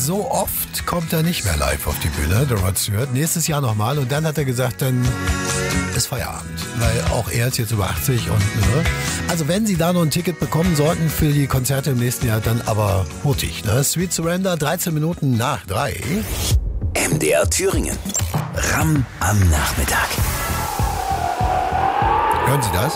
so oft kommt er nicht mehr live auf die Bühne, der Rod Stewart. Nächstes Jahr nochmal und dann hat er gesagt, dann ist Feierabend. Weil auch er ist jetzt über 80 und also wenn Sie da noch ein Ticket bekommen sollten für die Konzerte im nächsten Jahr, dann aber mutig. Ne? Sweet Surrender, 13 Minuten nach 3. MDR Thüringen. Ram am Nachmittag. Hören Sie das?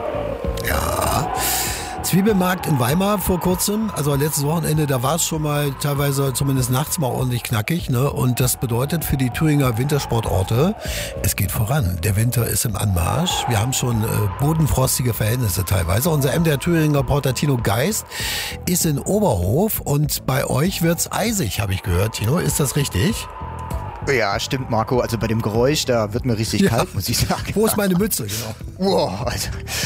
Ja. Zwiebelmarkt in Weimar vor kurzem, also letztes Wochenende, da war es schon mal teilweise zumindest nachts mal ordentlich knackig, ne? Und das bedeutet für die Thüringer Wintersportorte, es geht voran. Der Winter ist im Anmarsch. Wir haben schon bodenfrostige Verhältnisse teilweise. Unser MDR Thüringer Reporter Tino Geist ist in Oberhof und bei euch wird's eisig, habe ich gehört, Tino. Ist das richtig? Ja, stimmt, Marco. Also bei dem Geräusch, da wird mir richtig kalt, muss ich sagen. Wo ist meine Mütze? Genau. Wow, also,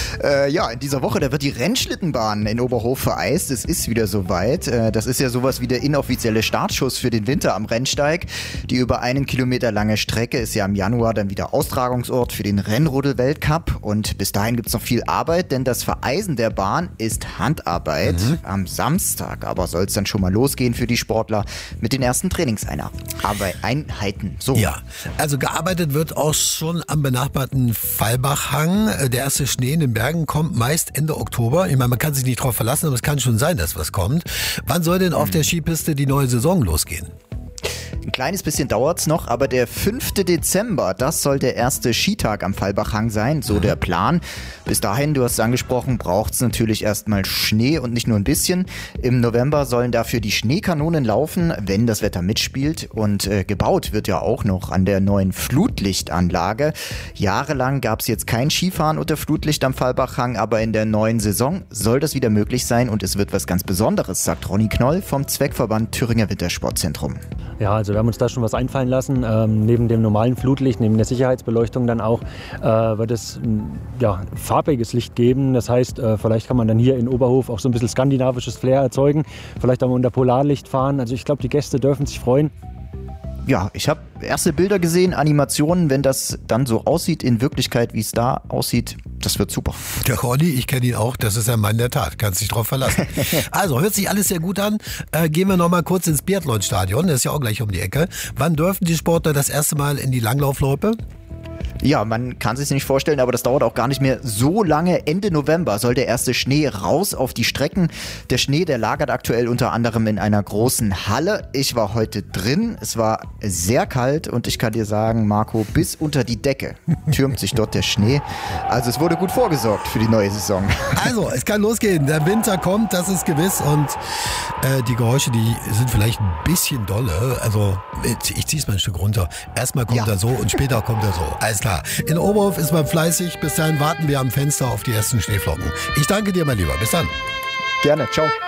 in dieser Woche, da wird die Rennschlittenbahn in Oberhof vereist. Es ist wieder soweit. Das ist ja sowas wie der inoffizielle Startschuss für den Winter am Rennsteig. Die über 1 Kilometer lange Strecke ist ja im Januar dann wieder Austragungsort für den Rennrodel-Weltcup. Und bis dahin gibt's noch viel Arbeit, denn das Vereisen der Bahn ist Handarbeit. Am Samstag aber soll es dann schon mal losgehen für die Sportler mit den ersten Trainingseinheiten. So. Ja, also gearbeitet wird auch schon am benachbarten Fallbachhang. Der erste Schnee in den Bergen kommt meist Ende Oktober. Ich meine, man kann sich nicht drauf verlassen, aber es kann schon sein, dass was kommt. Wann soll denn auf der Skipiste die neue Saison losgehen? Ein kleines bisschen dauert's noch, aber der 5. Dezember, das soll der erste Skitag am Fallbachhang sein, so der Plan. Bis dahin, du hast es angesprochen, braucht's natürlich erstmal Schnee und nicht nur ein bisschen. Im November sollen dafür die Schneekanonen laufen, wenn das Wetter mitspielt. Und gebaut wird ja auch noch an der neuen Flutlichtanlage. Jahrelang gab's jetzt kein Skifahren unter Flutlicht am Fallbachhang, aber in der neuen Saison soll das wieder möglich sein und es wird was ganz Besonderes, sagt Ronny Knoll vom Zweckverband Thüringer Wintersportzentrum. Ja, also wir haben uns da schon was einfallen lassen. Neben dem normalen Flutlicht, neben der Sicherheitsbeleuchtung dann auch, wird es farbiges Licht geben. Das heißt, vielleicht kann man dann hier in Oberhof auch so ein bisschen skandinavisches Flair erzeugen. Vielleicht auch mal unter Polarlicht fahren. Also ich glaube, die Gäste dürfen sich freuen. Ja, ich habe erste Bilder gesehen, Animationen, wenn das dann so aussieht in Wirklichkeit, wie es da aussieht, das wird super. Der Ronny, ich kenne ihn auch, das ist ein Mann der Tat, kannst dich drauf verlassen. Also, hört sich alles sehr gut an. Gehen wir nochmal kurz ins Biathlonstadion, das ist ja auch gleich um die Ecke. Wann dürfen die Sportler das erste Mal in die Langlaufloipe? Ja, man kann sich nicht vorstellen, aber das dauert auch gar nicht mehr so lange. Ende November soll der erste Schnee raus auf die Strecken. Der Schnee, der lagert aktuell unter anderem in einer großen Halle. Ich war heute drin. Es war sehr kalt und ich kann dir sagen, Marco, bis unter die Decke türmt sich dort der Schnee. Also es wurde gut vorgesorgt für die neue Saison. Also, es kann losgehen. Der Winter kommt, das ist gewiss. Und die Geräusche, die sind vielleicht ein bisschen dolle. Also, ich zieh's mal ein Stück runter. Erstmal kommt er so und später kommt er so. Alles klar. In Oberhof ist man fleißig. Bis dahin warten wir am Fenster auf die ersten Schneeflocken. Ich danke dir, mein Lieber. Bis dann. Gerne. Ciao.